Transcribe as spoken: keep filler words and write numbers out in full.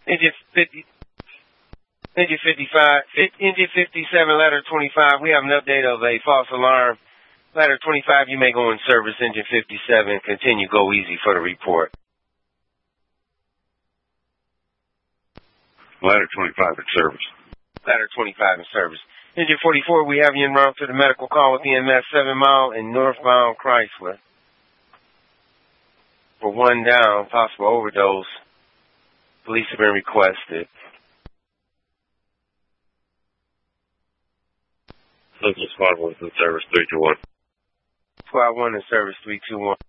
Engine fifty, engine fifty-five, engine fifty-seven, ladder twenty-five. We have an update of a false alarm. Ladder twenty-five, you may go in service. Engine fifty-seven, continue. Go easy for the report. Ladder twenty-five in service. Ladder twenty-five in service. Engine forty-four, we have you en route to the medical call with E M S seven mile and northbound Chrysler. For one down, possible overdose. Police have been requested. Local Squad one in service three two one. Squad one in service three two one.